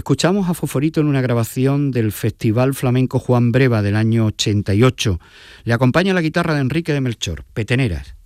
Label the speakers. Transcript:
Speaker 1: Escuchamos a Foforito en una grabación del Festival Flamenco Juan Breva del año 88. Le acompaña la guitarra de Enrique de Melchor, Peteneras.